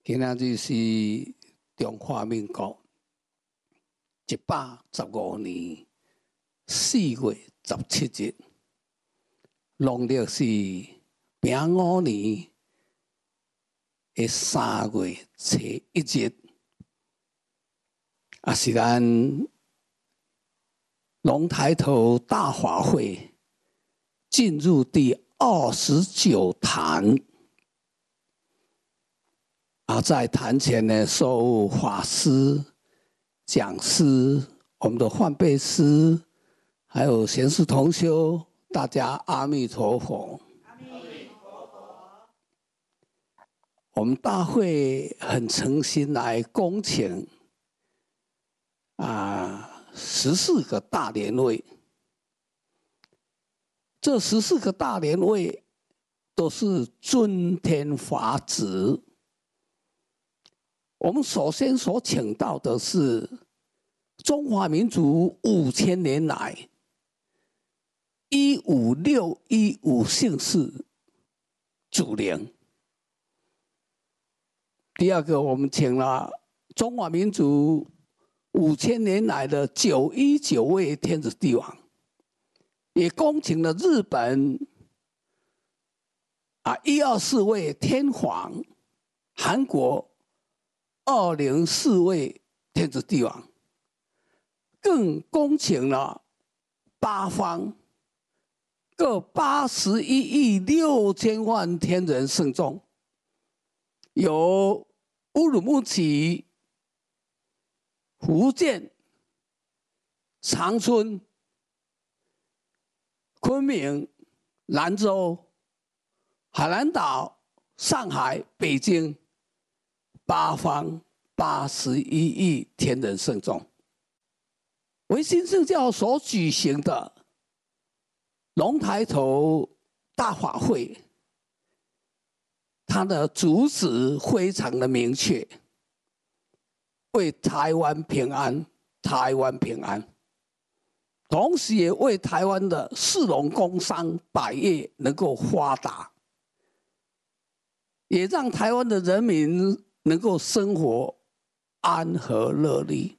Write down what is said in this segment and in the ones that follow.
今仔日是中华民国115年4月17日，农历是丙午年的3月初1日，也是咱龙抬头大法会进入第29坛。在坛前呢，所有法师、讲师、我们的换辈师，还有贤士同修，大家阿弥陀佛。阿弥陀佛。我们大会很诚心来恭请14个大莲位，这14个大莲位都是尊天法子。我们首先所请到的是中华民族5000年来15615姓氏祖灵。第二个，我们请了中华民族5000年来的919位天子帝王，也恭请了日本124位天皇，韩国204位天子帝王，更恭请了八方各81亿6千万天人圣众，有乌鲁木齐、福建、长春、昆明、兰州、海南岛、上海、北京。八方81亿天人圣众，维新圣教所举行的龙抬头大法会，它的主旨非常的明确，为台湾平安，台湾平安，同时也为台湾的士农工商百业能够发达，也让台湾的人民能够生活安和乐利，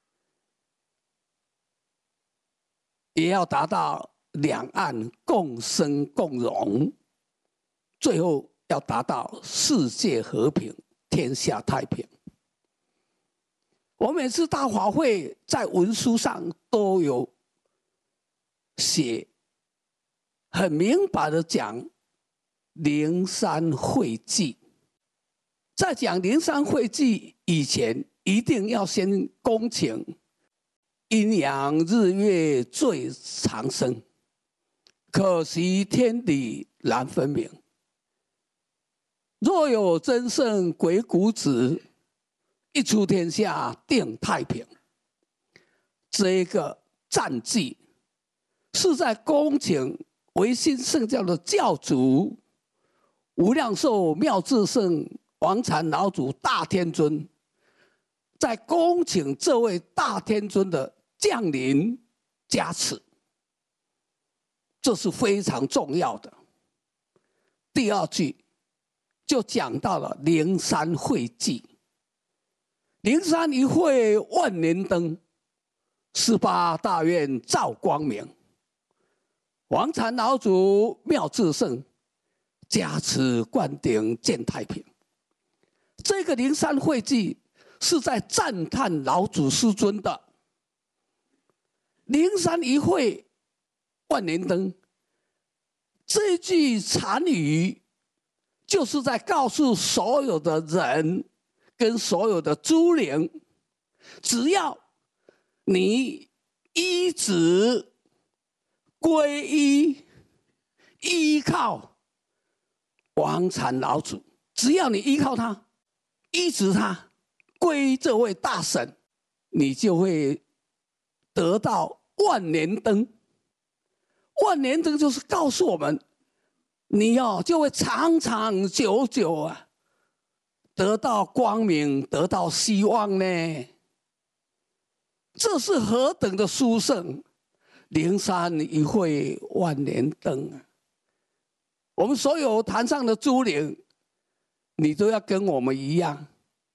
也要达到两岸共生共荣，最后要达到世界和平、天下太平。我每次大法会在文书上都有写，很明白的讲灵山会祭。在讲灵山会祭以前，一定要先恭请阴阳日月最长生，可惜天理难分明。若有真圣鬼谷子，一出天下定太平。这个战绩是在恭请维新圣教的教主无量寿妙智圣王禅老祖大天尊，在恭请这位大天尊的降临加持，这是非常重要的。第二句就讲到了灵山会祭，灵山一会万年灯，18大愿照光明，王禅老祖妙智圣加持灌顶见太平。这个灵山会祭是在赞叹老祖师尊的灵山一会万年灯，这句禅语就是在告诉所有的人跟所有的诸灵，只要你依止皈依依靠王禅老祖，只要你依靠他，依止他，归这位大神，你就会得到万年灯。万年灯就是告诉我们，你就会长长久久得到光明，得到希望呢。这是何等的殊胜！灵山一会万年灯啊！我们所有坛上的诸灵，你都要跟我们一样，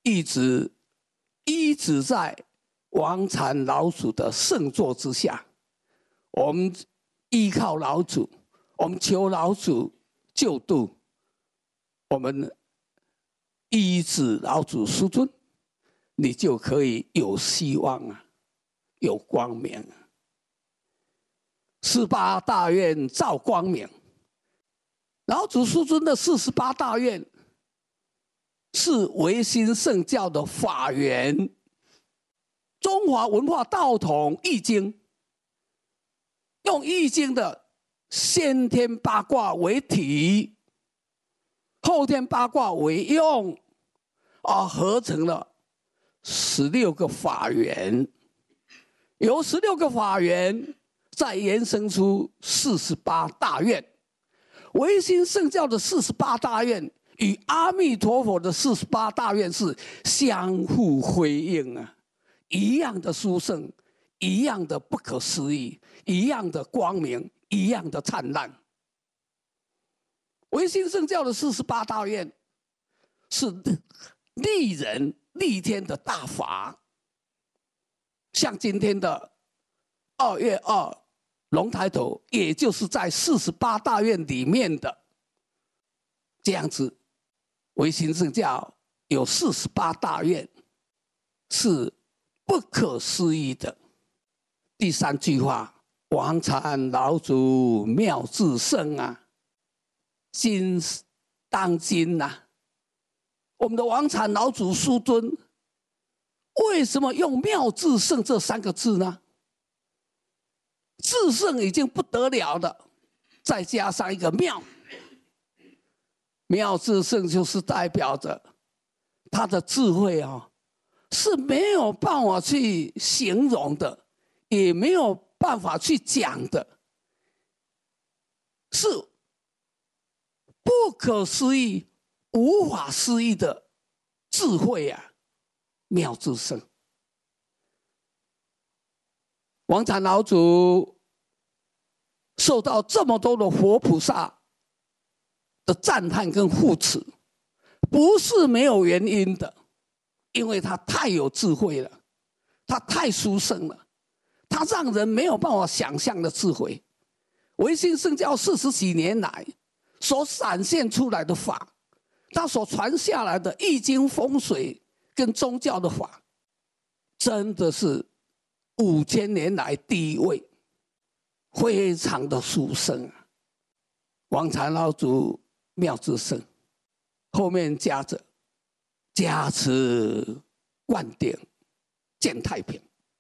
一直在王禅老祖的圣座之下，我们依靠老祖，我们求老祖救度，我们依止老祖师尊，你就可以有希望啊，有光明啊。48大愿照光明，老祖师尊的48大愿是唯心圣教的法源。中华文化道统易经，用易经的先天八卦为体，后天八卦为用，合成了16个法源，由16个法源再延伸出48大愿。唯心圣教的48大愿与阿弥陀佛的48大愿是相互辉映啊，一样的殊胜，一样的不可思议，一样的光明，一样的灿烂。唯心圣教的48大愿是利人利天的大法，像今天的2月2龙抬头，也就是在48大愿里面的这样子。唯心圣教有48大愿，是不可思议的。第3句话，王禅老祖妙智胜啊，今当今啊，我们的王禅老祖师尊为什么用妙智胜这3个字呢？智胜已经不得了了，再加上一个妙，妙智胜就是代表着他的智慧啊，是没有办法去形容的，也没有办法去讲的，是不可思议、无法思议的智慧啊！妙智胜，王禅老祖受到这么多的活菩萨的赞叹跟护持，不是没有原因的，因为他太有智慧了，他太殊胜了，他让人没有办法想象的智慧。唯心圣教40几年来所展现出来的法，他所传下来的易经风水跟宗教的法，真的是5000年来第一位，非常的殊胜啊！王禅老祖妙智胜，后面加着加持灌顶见太平。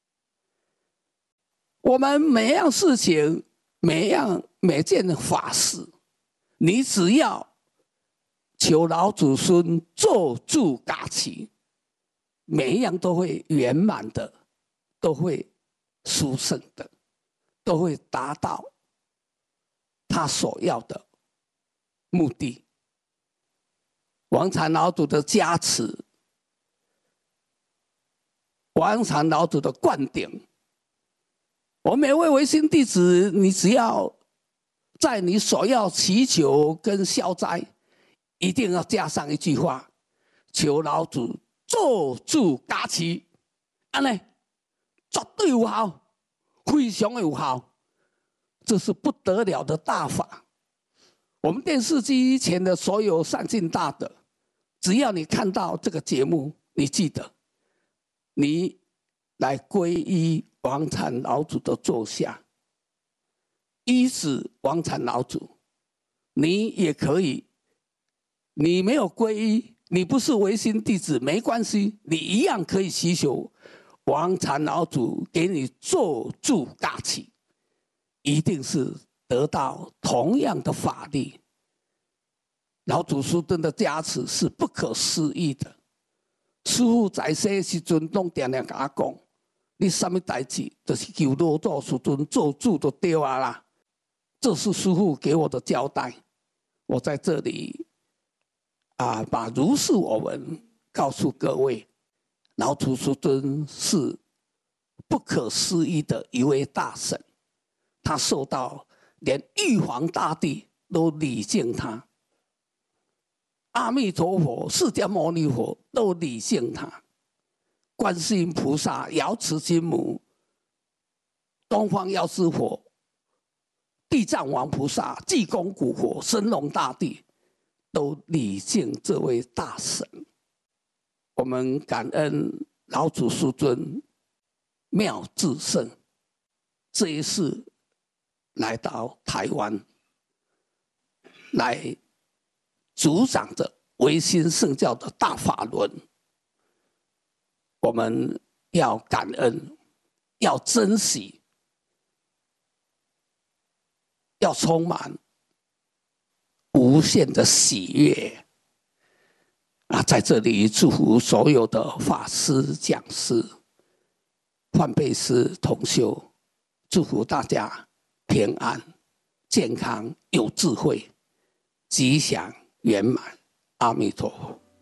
我们每样事情，每件法事，你只要求老祖孙做主嘎起，每一样都会圆满的，都会殊胜的，都会达到他所要的目的。王禅老祖的加持，王禅老祖的灌顶，我们每位唯心弟子，你只要在你所要祈求跟消灾，一定要加上一句话：求老祖做主加持，安尼绝对有效，非常有效，这是不得了的大法。我们电视机前的所有善信大德，只要你看到这个节目，你记得，你来皈依王禅老祖的座下，依止王禅老祖，你也可以。你没有皈依，你不是唯心弟子，没关系，你一样可以祈求王禅老祖给你做主大起，一定是得到同样的法力。老祖师尊的加持是不可思议的。师父在世时阵，拢常常跟我讲，你什么代志，就是求老祖师尊做主就对啊啦。这是师父给我的交代。我在这里把如是我闻告诉各位，老祖师尊是不可思议的一位大神，他受到连玉皇大帝都礼敬他。 阿弥陀佛、释迦牟尼佛都礼敬他，观世音菩萨、瑶池金母、东方药师佛、地藏王菩萨、济公古佛、神龙大帝都礼敬这位大神。我们感恩老祖师尊妙智胜这一次来到台湾，来主掌着维新圣教的大法轮。我们要感恩，要珍惜，要充满无限的喜悦。在这里祝福所有的法师、讲师、梵呗师、同修，祝福大家平安、健康、有智慧、吉祥圆满。阿弥陀佛。